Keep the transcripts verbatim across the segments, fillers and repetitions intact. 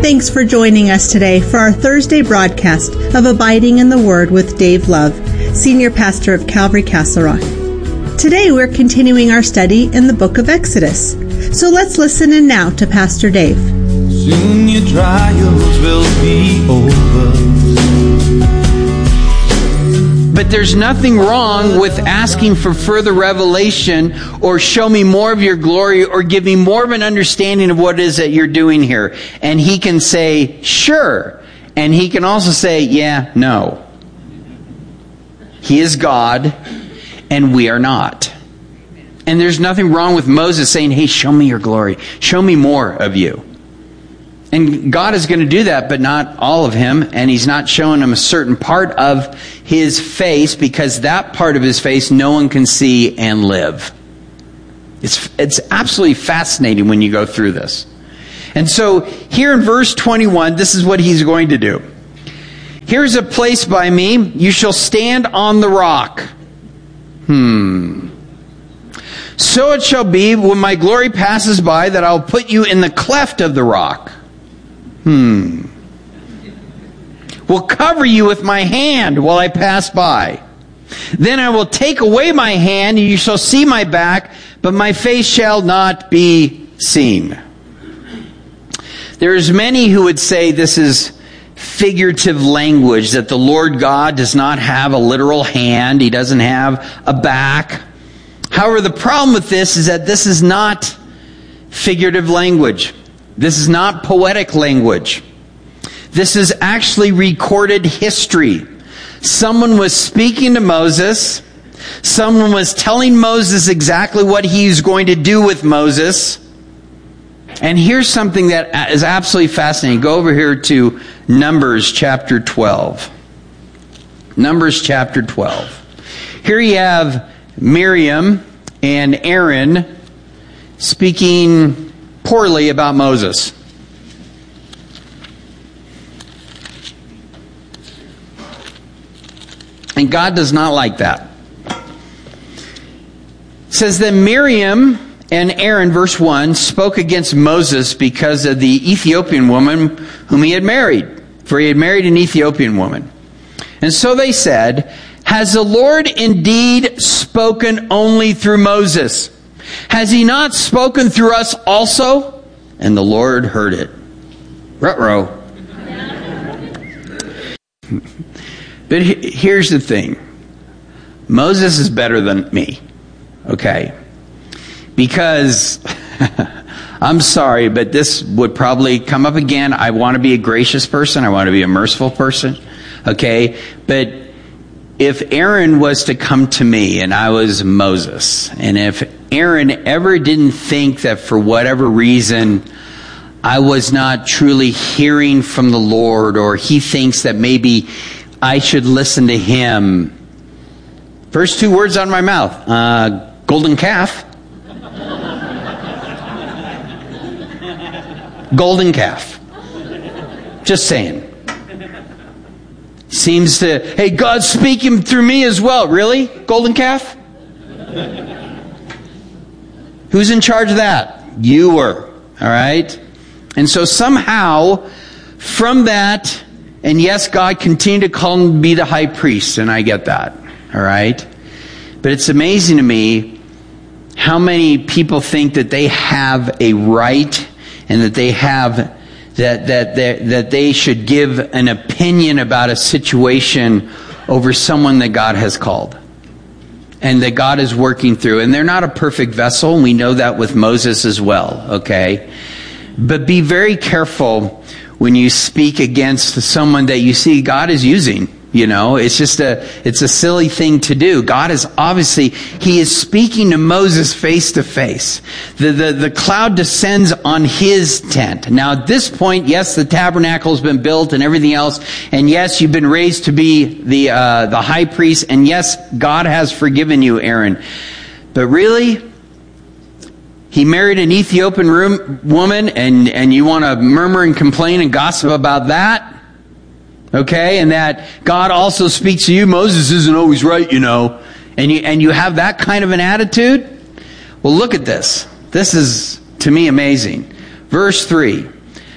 Thanks for joining us today for our Thursday broadcast of Abiding in the Word with Dave Love, Senior Pastor of Calvary Castle Rock. Today we're continuing our study in the book of Exodus. So let's listen in now to Pastor Dave. Soon your trials will be over. But there's nothing wrong with asking for further revelation or show me more of your glory or give me more of an understanding of what it is that you're doing here. And he can say, sure. And he can also say, yeah, no. He is God and we are not. And there's nothing wrong with Moses saying, hey, show me your glory. Show me more of you. And God is going to do that, but not all of him. And he's not showing him a certain part of his face, because that part of his face no one can see and live. It's, it's absolutely fascinating when you go through this. And so here in verse twenty-one, this is what he's going to do. Here's a place by me. You shall stand on the rock. Hmm. So it shall be when my glory passes by that I'll put you in the cleft of the rock. Hmm. Will cover you with my hand while I pass by. Then I will take away my hand, and you shall see my back, but my face shall not be seen. There's many who would say this is figurative language, that the Lord God does not have a literal hand. He doesn't have a back. However, the problem with this is that this is not figurative language. This is not poetic language. This is actually recorded history. Someone was speaking to Moses. Someone was telling Moses exactly what he's going to do with Moses. And here's something that is absolutely fascinating. Go over here to Numbers chapter twelve. Numbers chapter twelve. Here you have Miriam and Aaron speaking poorly about Moses. And God does not like that. It says that Miriam and Aaron, verse one, spoke against Moses because of the Ethiopian woman whom he had married. For he had married an Ethiopian woman. And so they said, has the Lord indeed spoken only through Moses? Has he not spoken through us also? And the Lord heard it. Ruh-roh. But here's the thing. Moses is better than me. Okay? Because, I'm sorry, but this would probably come up again. I want to be a gracious person. I want to be a merciful person. Okay? But if Aaron was to come to me and I was Moses, and if Aaron ever didn't think that for whatever reason I was not truly hearing from the Lord, or he thinks that maybe I should listen to him, first two words out of my mouth, uh, golden calf. Golden calf. Just saying. Seems to, hey, God's speaking through me as well. Really? Golden calf? Who's in charge of that? You were. All right? And so somehow, from that, and yes, God continued to call him to be the high priest, and I get that. All right? But it's amazing to me how many people think that they have a right and that they have that that that, that they should give an opinion about a situation over someone that God has called and that God is working through. And they're not a perfect vessel, and we know that with Moses as well, okay? But be very careful when you speak against someone that you see God is using. You know, it's just a, it's a silly thing to do. God is obviously, he is speaking to Moses face to face. The, the, the cloud descends on his tent. Now at this point, yes, the tabernacle has been built and everything else. And yes, you've been raised to be the, uh, the high priest. And yes, God has forgiven you, Aaron. But really, he married an Ethiopian room, woman, and, and you want to murmur and complain and gossip about that? Okay, and that God also speaks to you. Moses isn't always right, you know. And you and you have that kind of an attitude? Well, look at this. This is, to me, amazing. Verse three.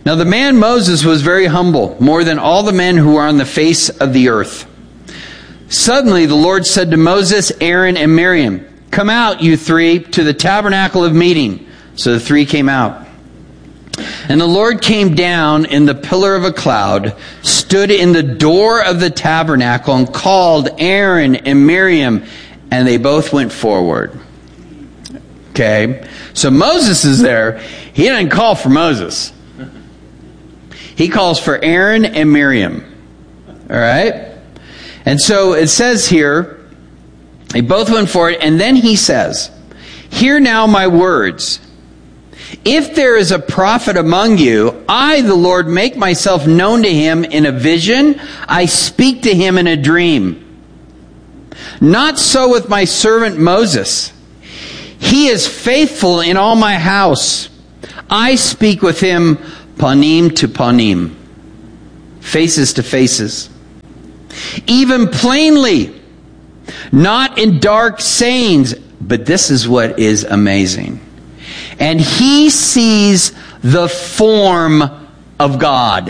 Now the man Moses was very humble, more than all the men who are on the face of the earth. Suddenly the Lord said to Moses, Aaron, and Miriam, come out, you three, to the tabernacle of meeting. So the three came out. And the Lord came down in the pillar of a cloud, stood in the door of the tabernacle, and called Aaron and Miriam, and they both went forward. Okay, so Moses is there. He didn't call for Moses. He calls for Aaron and Miriam. All right? And so it says here, they both went forward, and then he says, hear now my words. If there is a prophet among you, I, the Lord, make myself known to him in a vision. I speak to him in a dream. Not so with my servant Moses. He is faithful in all my house. I speak with him panim to panim, faces to faces, even plainly, not in dark sayings. But this is what is amazing. And he sees the form of God.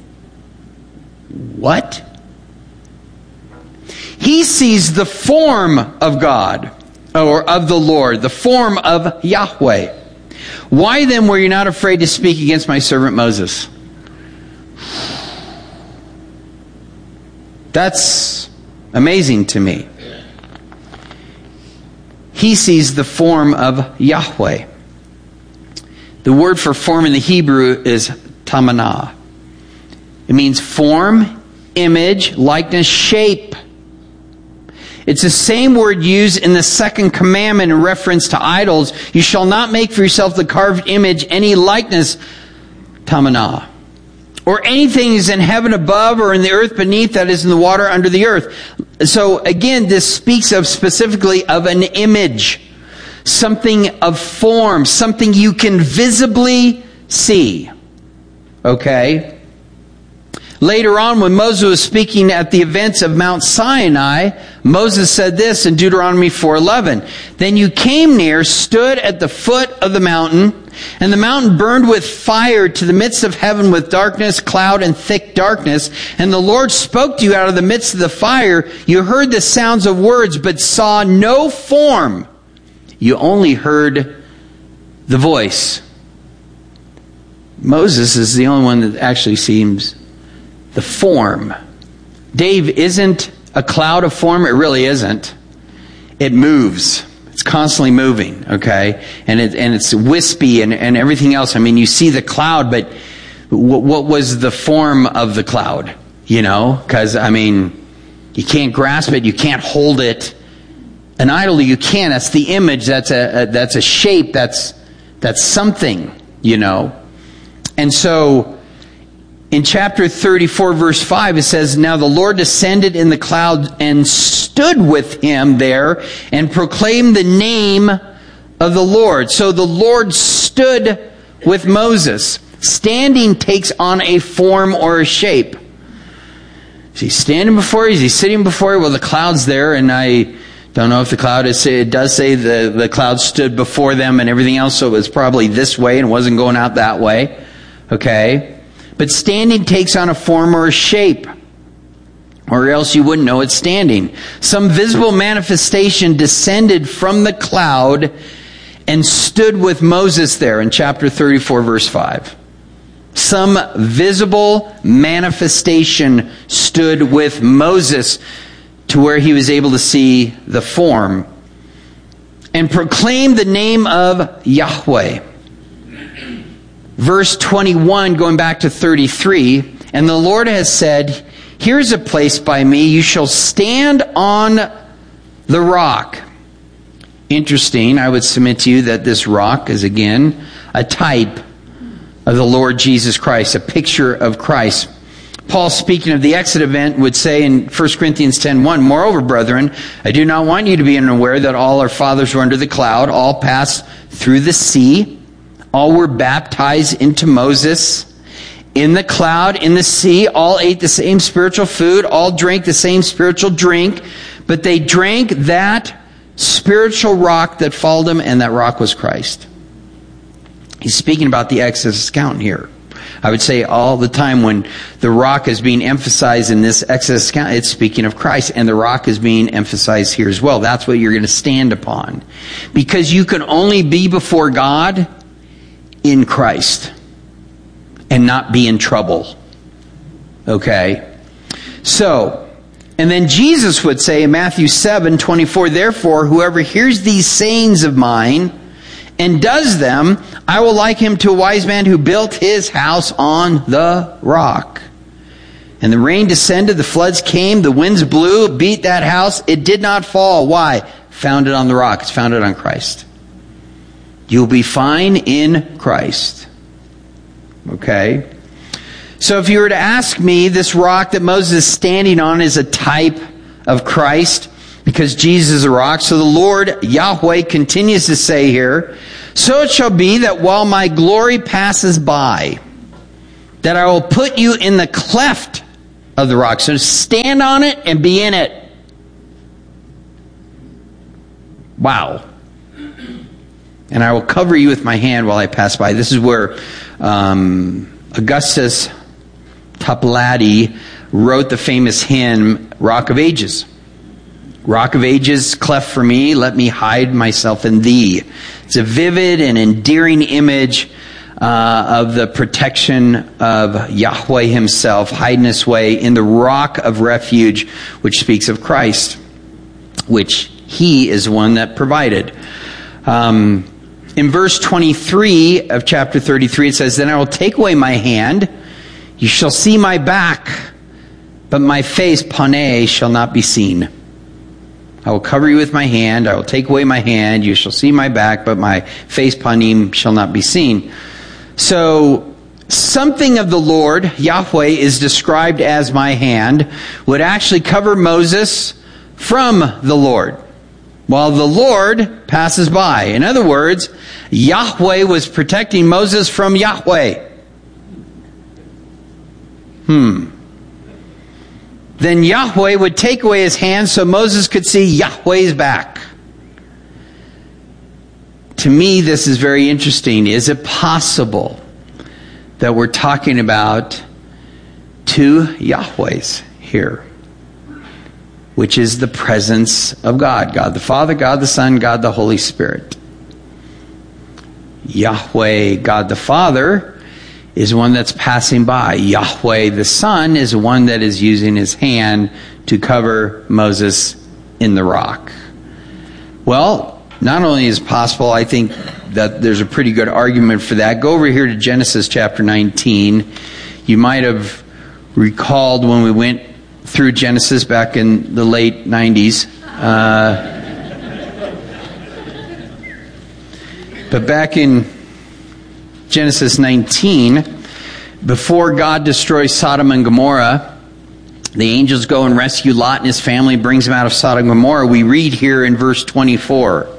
What? He sees the form of God, or of the Lord, the form of Yahweh. Why then were you not afraid to speak against my servant Moses? That's amazing to me. He sees the form of Yahweh. The word for form in the Hebrew is tamanah. It means form, image, likeness, shape. It's the same word used in the second commandment in reference to idols. You shall not make for yourself the carved image, any likeness, tamanah, or anything is in heaven above or in the earth beneath, that is in the water under the earth. So again, this speaks of specifically of an image. Something of form, something you can visibly see. Okay? Later on, when Moses was speaking at the events of Mount Sinai, Moses said this in Deuteronomy four eleven. Then you came near, stood at the foot of the mountain, and the mountain burned with fire to the midst of heaven with darkness, cloud, and thick darkness. And the Lord spoke to you out of the midst of the fire. You heard the sounds of words, but saw no form. You only heard the voice. Moses is the only one that actually sees the form. Dave, isn't a cloud a form? It really isn't. It moves. It's constantly moving, okay? And it and it's wispy and, and everything else. I mean, you see the cloud, but w- what was the form of the cloud? You know? Because, I mean, you can't grasp it. You can't hold it. An idol, you can. That's the image. That's a, a that's a shape. That's that's something, you know. And so, in chapter thirty-four, verse five, it says, "Now the Lord descended in the cloud and stood with him there, and proclaimed the name of the Lord." So the Lord stood with Moses. Standing takes on a form or a shape. Is he standing before you? Is he sitting before you? Well, the cloud's there, and I don't know if the cloud is, it does say the, the cloud stood before them and everything else, so it was probably this way and wasn't going out that way. Okay? But standing takes on a form or a shape, or else you wouldn't know it's standing. Some visible manifestation descended from the cloud and stood with Moses there in chapter thirty-four, verse five. Some visible manifestation stood with Moses to where he was able to see the form, and proclaimed the name of Yahweh. Verse twenty-one, going back to thirty-three, "And the Lord has said, here's a place by me, you shall stand on the rock." Interesting, I would submit to you that this rock is again a type of the Lord Jesus Christ, a picture of Christ. Paul, speaking of the exit event, would say in First Corinthians ten one, "Moreover, brethren, I do not want you to be unaware that all our fathers were under the cloud, all passed through the sea, all were baptized into Moses in the cloud, in the sea, all ate the same spiritual food, all drank the same spiritual drink, but they drank that spiritual rock that followed them, and that rock was Christ." He's speaking about the Exodus account here. I would say all the time when the rock is being emphasized in this Exodus account, it's speaking of Christ, and the rock is being emphasized here as well. That's what you're going to stand upon. Because you can only be before God in Christ and not be in trouble. Okay? So, and then Jesus would say in Matthew seven twenty-four, therefore, whoever hears these sayings of mine and does them, I will like him to a wise man who built his house on the rock. And the rain descended, the floods came, the winds blew, beat that house. It did not fall. Why? Founded on the rock. It's founded on Christ. You'll be fine in Christ. Okay? So if you were to ask me, this rock that Moses is standing on is a type of Christ, because Jesus is a rock. So the Lord, Yahweh, continues to say here, so it shall be that while my glory passes by, that I will put you in the cleft of the rock. So stand on it and be in it. Wow. And I will cover you with my hand while I pass by. This is where um, Augustus Toplady wrote the famous hymn, Rock of Ages. Rock of Ages, cleft for me, let me hide myself in thee. It's a vivid and endearing image uh, of the protection of Yahweh himself, hiding his way in the rock of refuge, which speaks of Christ, which he is one that provided. Um, in verse twenty-three of chapter thirty-three, it says, then I will take away my hand, you shall see my back, but my face, pane, shall not be seen. I will cover you with my hand. I will take away my hand. You shall see my back, but my face, panim, shall not be seen. So, something of the Lord, Yahweh, is described as my hand, would actually cover Moses from the Lord, while the Lord passes by. In other words, Yahweh was protecting Moses from Yahweh. Hmm. Then Yahweh would take away his hand so Moses could see Yahweh's back. To me, this is very interesting. Is it possible that we're talking about two Yahwehs here? Which is the presence of God. God the Father, God the Son, God the Holy Spirit. Yahweh, God the Father, is one that's passing by. Yahweh the Son is one that is using his hand to cover Moses in the rock. Well, not only is it possible, I think that there's a pretty good argument for that. Go over here to Genesis chapter nineteen. You might have recalled when we went through Genesis back in the late nineties. Uh, but back in Genesis nineteen, before God destroys Sodom and Gomorrah, the angels go and rescue Lot and his family, brings them out of Sodom and Gomorrah. We read here in verse twenty-four.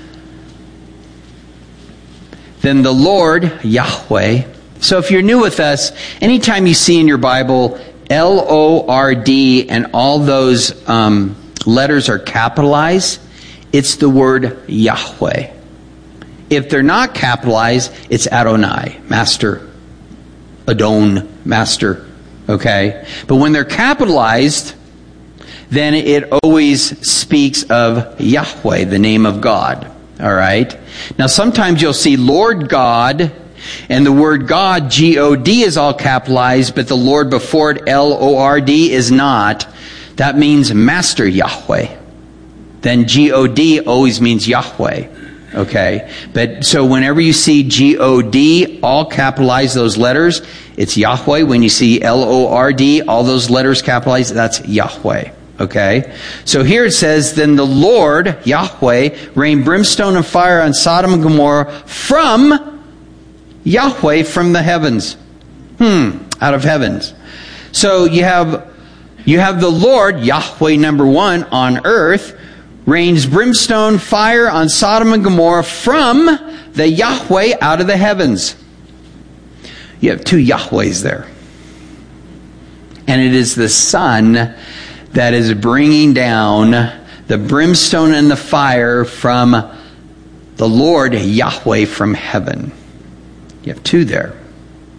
Then the Lord, Yahweh. So if you're new with us, anytime you see in your Bible L O R D and all those um, letters are capitalized, it's the word Yahweh. If they're not capitalized, it's Adonai, master. Adon, master. Okay? But when they're capitalized, then it always speaks of Yahweh, the name of God. All right? Now sometimes you'll see Lord God, and the word God, G O D, is all capitalized, but the Lord before it, L O R D, is not. That means Master Yahweh. Then G O D always means Yahweh. Okay? But so whenever you see G O D, all capitalize those letters, it's Yahweh. When you see L O R D, all those letters capitalized, that's Yahweh. Okay? So here it says, then the Lord, Yahweh, rained brimstone and fire on Sodom and Gomorrah from Yahweh, from the heavens. Hmm, out of heavens. So you have you have the Lord, Yahweh number one, on earth, rains brimstone, fire on Sodom and Gomorrah from the Yahweh out of the heavens. You have two Yahwehs there. And it is the Son that is bringing down the brimstone and the fire from the Lord, Yahweh, from heaven. You have two there.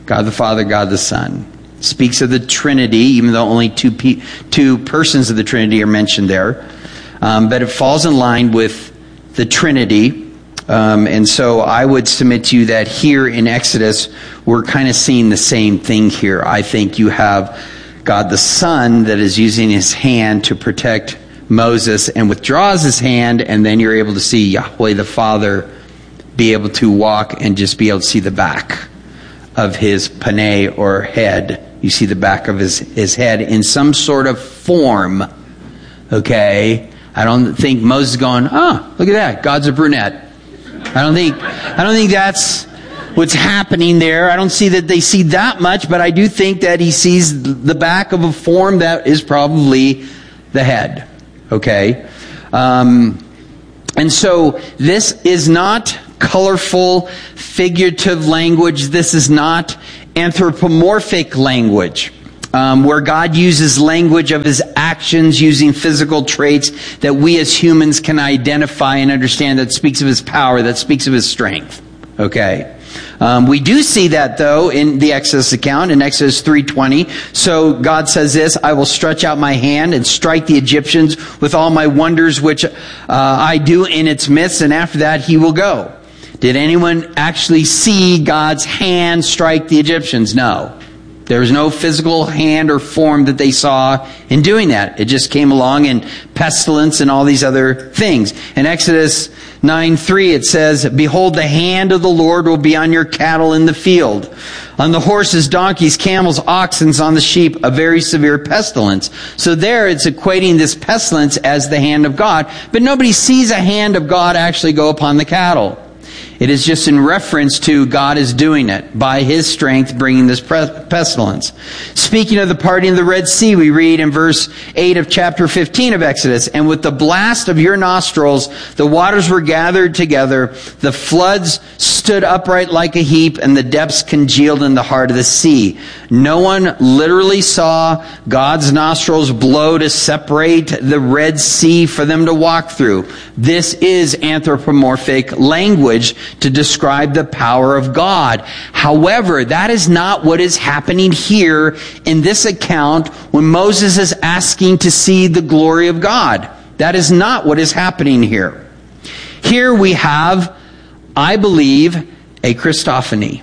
God the Father, God the Son. Speaks of the Trinity, even though only two pe- two persons of the Trinity are mentioned there. Um, but it falls in line with the Trinity. Um, and so I would submit to you that here in Exodus, we're kind of seeing the same thing here. I think you have God the Son that is using his hand to protect Moses and withdraws his hand, and then you're able to see Yahweh the Father be able to walk and just be able to see the back of his paneh or head. You see the back of his, his head in some sort of form. Okay? I don't think Moses is going, oh, look at that, God's a brunette. I don't think I don't think that's what's happening there. I don't see that they see that much, but I do think that he sees the back of a form that is probably the head. Okay? Um, and so this is not colorful, figurative language. This is not anthropomorphic language, um, where God uses language of his actions using physical traits that we as humans can identify and understand, that speaks of his power, that speaks of his strength. Okay. Um, we do see that, though, in the Exodus account, in Exodus three twenty. So God says this, I will stretch out my hand and strike the Egyptians with all my wonders which uh, I do in its midst, and after that he will go. Did anyone actually see God's hand strike the Egyptians? No. There was no physical hand or form that they saw in doing that. It just came along in pestilence and all these other things. In Exodus nine three it says, behold, the hand of the Lord will be on your cattle in the field, on the horses, donkeys, camels, oxen, on the sheep, a very severe pestilence. So there it's equating this pestilence as the hand of God, but nobody sees a hand of God actually go upon the cattle. It is just in reference to God is doing it by his strength, bringing this pestilence. Speaking of the parting of the Red Sea, we read in verse eight of chapter fifteen of Exodus, and with the blast of your nostrils, the waters were gathered together, the floods stood upright like a heap, and the depths congealed in the heart of the sea. No one literally saw God's nostrils blow to separate the Red Sea for them to walk through. This is anthropomorphic language to describe the power of God. However, that is not what is happening here in this account when Moses is asking to see the glory of God. That is not what is happening here. Here we have, I believe, a Christophany.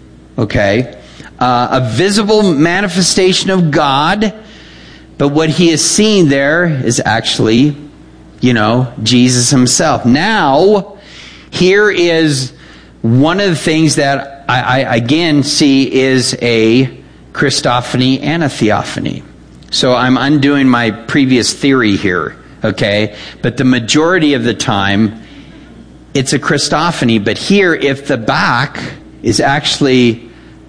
Okay? Uh, a visible manifestation of God, but what he is seeing there is actually, you know, Jesus himself. Now, here is one of the things that I, I again see is a Christophany and a theophany. So I'm undoing my previous theory here, okay? But the majority of the time, it's a Christophany. But here, if the back is actually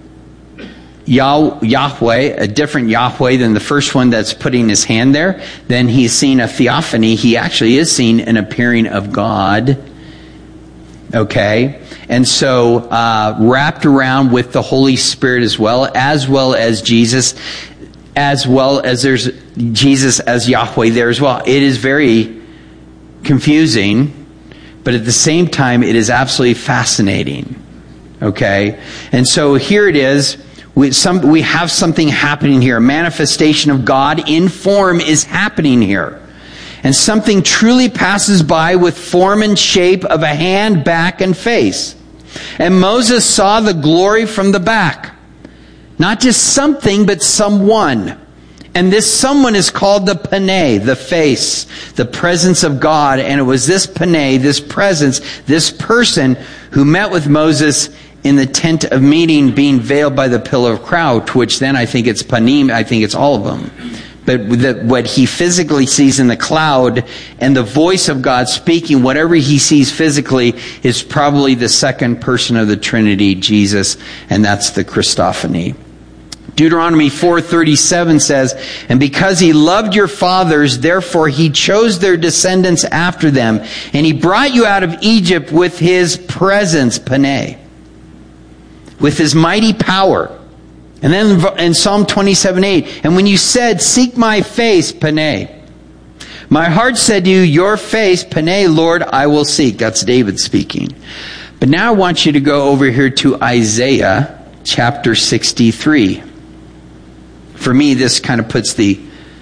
Yahweh, a different Yahweh than the first one that's putting his hand there, then he's seen a theophany. He actually is seeing an appearing of God. Okay? And so, uh, wrapped around with the Holy Spirit as well, as well as Jesus, as well as there's Jesus as Yahweh there as well. It is very confusing, but at the same time, it is absolutely fascinating. Okay? And so here it is. We, some, we have something happening here. A manifestation of God in form is happening here. And something truly passes by with form and shape of a hand, back, and face. And Moses saw the glory from the back. Not just something, but someone. And this someone is called the paneh, the face, the presence of God. And it was this paneh, this presence, this person who met with Moses in the tent of meeting, being veiled by the pillar of cloud, to which then I think it's panim, I think it's all of them. But the, what he physically sees in the cloud and the voice of God speaking, whatever he sees physically, is probably the second person of the Trinity, Jesus, and that's the Christophany. Deuteronomy four thirty-seven says, and because he loved your fathers, therefore he chose their descendants after them, and he brought you out of Egypt with his presence, paneh, with his mighty power. And then in Psalm twenty-seven eight, and when you said, seek my face, paneh, my heart said to you, your face, paneh, Lord, I will seek. That's David speaking. But now I want you to go over here to Isaiah chapter sixty-three. For me, this kind of puts the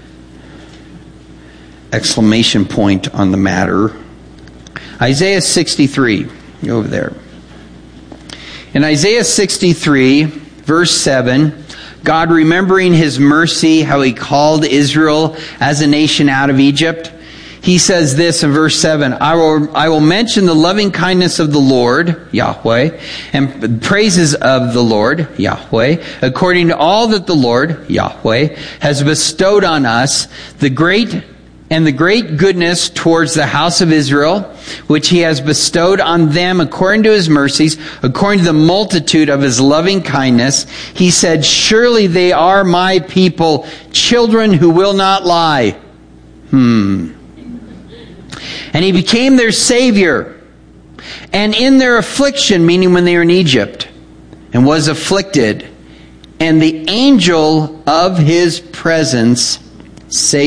exclamation point on the matter. Isaiah sixty-three. Go over there. In Isaiah sixty-three, verse seven, God remembering His mercy, how He called Israel as a nation out of Egypt, He says this in verse seven, I will, I will mention the loving kindness of the Lord, Yahweh, and praises of the Lord, Yahweh, according to all that the Lord, Yahweh, has bestowed on us, the great and the great goodness towards the house of Israel, which He has bestowed on them according to His mercies, according to the multitude of His loving kindness. He said, surely they are my people, children who will not lie. Hmm. And He became their Savior. And in their affliction, meaning when they were in Egypt, and was afflicted, and the angel of His presence saved